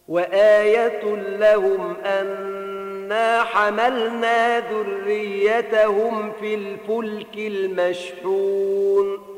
وآية لهم أنا حملنا ذريتهم في الفلك المشحون